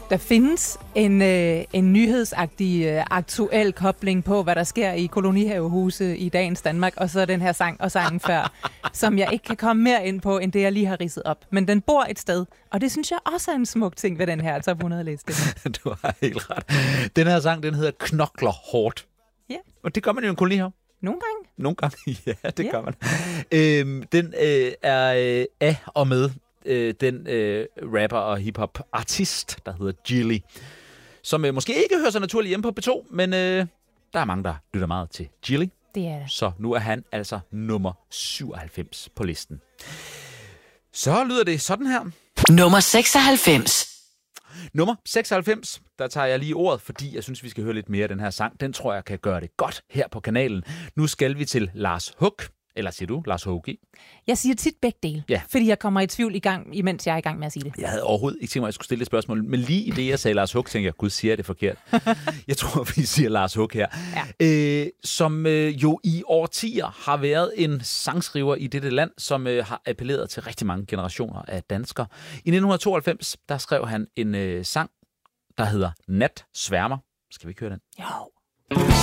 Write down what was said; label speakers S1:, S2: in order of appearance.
S1: Der findes en nyhedsagtig aktuel kobling på, hvad der sker i kolonihavehuse i dagens Danmark, og så den her sang og sangen før, som jeg ikke kan komme mere ind på, end det, jeg lige har ridset op. Men den bor et sted, og det synes jeg også er en smuk ting ved den her top 100-liste.
S2: Du har helt ret. Den her sang, den hedder Knokler hårdt.
S1: Ja.
S2: Og det gør man jo i en kolonihave. Nogle gange, ja, det gør man. Den er af og med den rapper og hip-hop-artist, der hedder Gilly, som måske ikke hører sig naturligt hjemme på B2, men der er mange, der lytter meget til Gilly.
S1: Det er det.
S2: Så nu er han altså nummer 97 på listen. Så lyder det sådan her.
S3: Nummer 96.
S2: Nummer 96, der tager jeg lige ordet, fordi jeg synes, vi skal høre lidt mere af den her sang. Den tror jeg kan gøre det godt her på kanalen. Nu skal vi til Lars Huck. Eller siger du Lars H.G.?
S1: Jeg siger tit begge dele,
S2: ja.
S1: Fordi jeg kommer i tvivl imens jeg er i gang med at sige det.
S2: Jeg havde overhovedet ikke tænkt mig, at jeg skulle stille et spørgsmål, men lige i det, jeg sagde Lars Huck, tænkte jeg, gud, siger jeg det forkert? Jeg tror, vi siger Lars Huck her. Ja. Som jo i årtier har været en sangskriver i dette land, som har appelleret til rigtig mange generationer af danskere. I 1992, der skrev han en sang, der hedder Nat Sværmer. Skal vi ikke høre den?
S1: Jo.